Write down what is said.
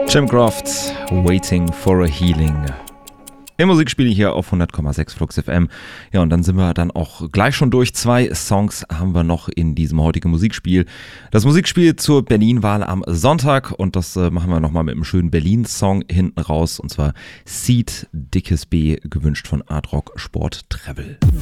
Jim Croft, Waiting for a Healing. Im Musikspiel hier auf 100,6 Flux FM. Ja, und dann sind wir dann auch gleich schon durch. 2 Songs haben wir noch in diesem heutigen Musikspiel. Das Musikspiel zur Berlin-Wahl am Sonntag. Und das machen wir nochmal mit einem schönen Berlin-Song hinten raus. Und zwar Seed, Dickes B, gewünscht von Art Rock Sport Travel.